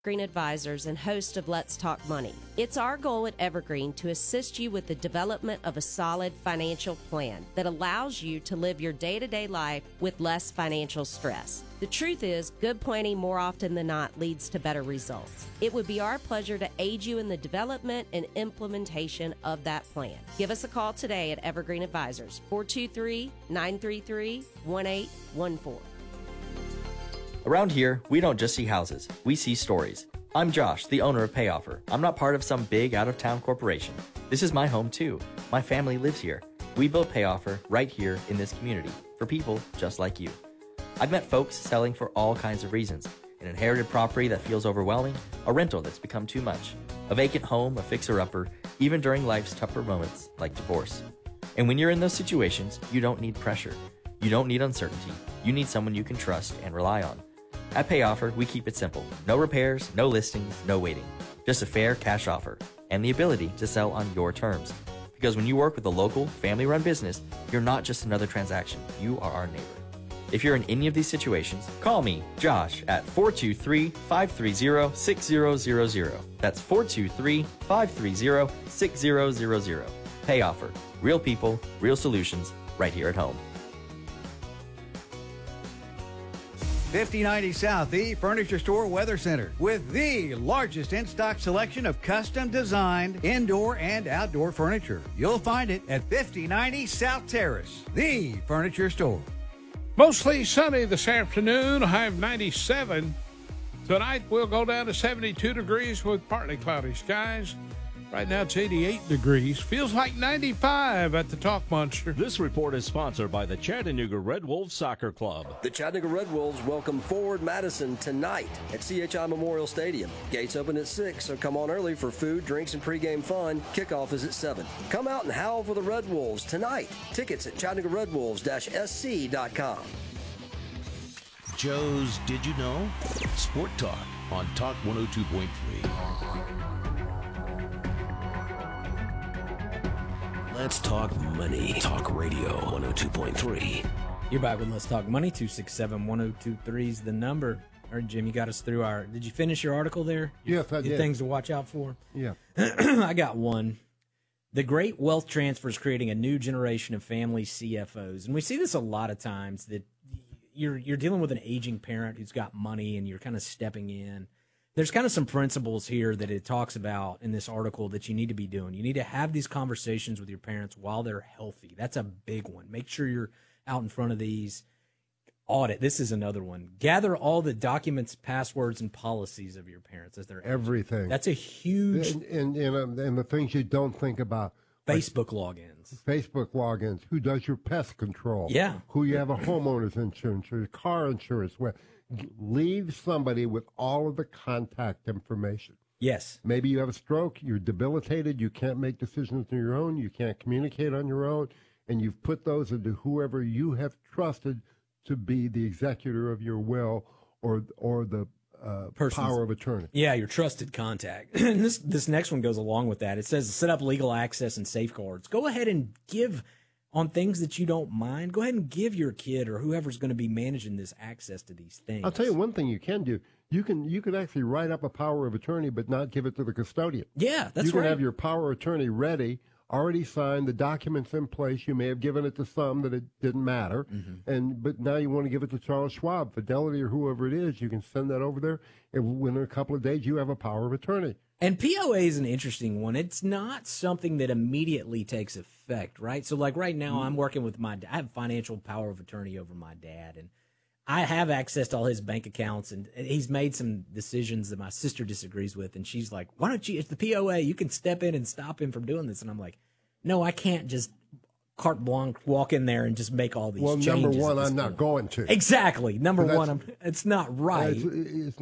Evergreen Advisors and host of Let's Talk Money. It's our goal at Evergreen to assist you with the development of a solid financial plan that allows you to live your day-to-day life with less financial stress. The truth is, good planning more often than not leads to better results. It would be our pleasure to aid you in the development and implementation of that plan. Give us a call today at Evergreen Advisors, 423-933-1814. Around here, we don't just see houses, we see stories. I'm Josh, the owner of PayOffer. I'm not part of some big out-of-town corporation. This is my home too. My family lives here. We built PayOffer right here in this community for people just like you. I've met folks selling for all kinds of reasons. An inherited property that feels overwhelming, a rental that's become too much, a vacant home, a fixer-upper, even during life's tougher moments like divorce. And when you're in those situations, you don't need pressure. You don't need uncertainty. You need someone you can trust and rely on. At PayOffer, we keep it simple. No repairs, no listings, no waiting. Just a fair cash offer and the ability to sell on your terms. Because when you work with a local, family-run business, you're not just another transaction. You are our neighbor. If you're in any of these situations, call me, Josh, at 423-530-6000. That's 423-530-6000. PayOffer. Real people, real solutions, right here at home. 5090 South, the Furniture Store Weather Center, with the largest in-stock selection of custom-designed indoor and outdoor furniture. You'll find it at 5090 South Terrace, the Furniture Store. Mostly sunny this afternoon, high of 97. Tonight we'll go down to 72 degrees with partly cloudy skies. Right now it's 88 degrees. Feels like 95 at the Talk Monster. This report is sponsored by the Chattanooga Red Wolves Soccer Club. The Chattanooga Red Wolves welcome Forward Madison tonight at CHI Memorial Stadium. Gates open at 6, so come on early for food, drinks, and pregame fun. Kickoff is at 7. Come out and howl for the Red Wolves tonight. Tickets at ChattanoogaRedWolves-SC.com. Joe's Did You Know? Sport Talk on Talk 102.3. Let's talk money. Talk Radio 102.3. You're back with Let's Talk Money. 267-1023 is the number. All right, Jim, you got us through our... Did you finish your article there? Yes, I did. Things to watch out for? Yeah. I got one. The great wealth transfer is creating a new generation of family CFOs. And we see this a lot of times, that you're dealing with an aging parent who's got money and you're kind of stepping in. There's kind of some principles here that it talks about in this article that you need to be doing. You need to have these conversations with your parents while they're healthy. That's a big one. Make sure you're out in front of these. Audit. This is another one. Gather all the documents, passwords, and policies of your parents as they're everything. That's a huge... And the things you don't think about. Facebook logins. Facebook logins. Who does your pest control? Yeah. Who you have a homeowner's insurance or car insurance with. Leave somebody with all of the contact information. Yes. Maybe you have a stroke, you're debilitated, you can't make decisions on your own, you can't communicate on your own, and you've put those into whoever you have trusted to be the executor of your will or the power of attorney. Yeah, your trusted contact. And this next one goes along with that. It says set up legal access and safeguards. Go ahead and give... on things that you don't mind, go ahead and give your kid or whoever's going to be managing this access to these things. I'll tell you one thing you can do. You could actually write up a power of attorney but not give it to the custodian. Yeah, that's right. You can have your power of attorney ready, already signed, the documents in place. You may have given it to some that it didn't matter, but now you want to give it to Charles Schwab, Fidelity, or whoever it is. You can send that over there, and within a couple of days you have a power of attorney. And POA is an interesting one. It's not something that immediately takes effect, right? So, like right now, I'm working with I have financial power of attorney over my dad, and I have access to all his bank accounts, and he's made some decisions that my sister disagrees with, and she's like, why don't you, it's the POA, you can step in and stop him from doing this. And I'm like, no, I can't just carte blanche walk in there and just make all these changes. Well, number one, I'm not going to. Exactly. Number one, it's not right. It's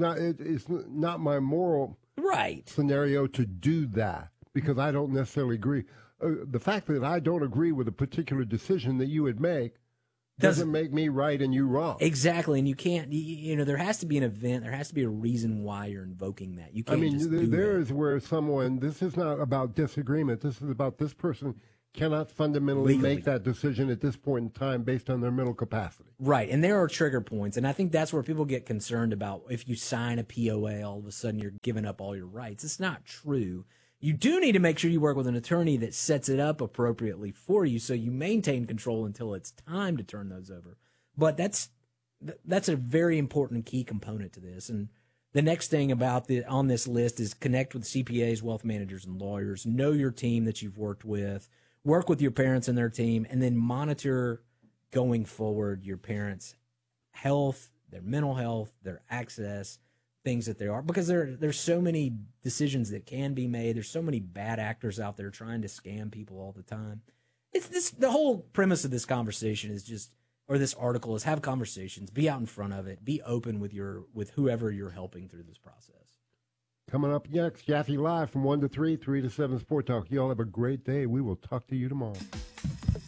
not my moral scenario to do that, because I don't necessarily agree. The fact that I don't agree with a particular decision that you would make doesn't make me right and you wrong. Exactly, and you can't, there has to be an event, there has to be a reason why you're invoking that. You can't just do there is where this is not about disagreement. This is about this person cannot fundamentally Legally. make that decision at this point in time based on their mental capacity. Right, and there are trigger points, and I think that's where people get concerned about if you sign a POA, all of a sudden you're giving up all your rights. It's not true. You do need to make sure you work with an attorney that sets it up appropriately for you so you maintain control until it's time to turn those over. But that's a very important key component to this. And the next thing on this list is connect with CPAs, wealth managers, and lawyers. Know your team that you've worked with. Work with your parents and their team, and then monitor going forward your parents' health, their mental health, their access, things that they are, because there's so many decisions that can be made. There's so many bad actors out there trying to scam people all the time. The whole premise of this conversation is just, or this article is, have conversations, be out in front of it, be open with whoever you're helping through this process. Coming up next, Jaffe Live from 1 to 3, 3 to 7 Sport Talk. You all have a great day. We will talk to you tomorrow.